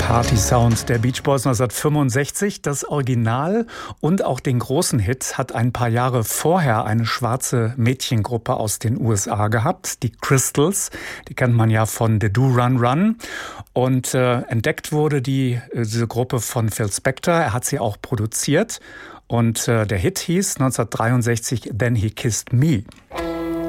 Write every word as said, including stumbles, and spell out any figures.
Party Sound der Beach Boys neunzehnhundertfünfundsechzig. Das Original und auch den großen Hit hat ein paar Jahre vorher eine schwarze Mädchengruppe aus den U S A gehabt, die Crystals. Die kennt man ja von The Do Run Run. Und äh, entdeckt wurde die, diese Gruppe von Phil Spector. Er hat sie auch produziert. Und äh, der Hit hieß neunzehnhundertdreiundsechzig Then He Kissed Me.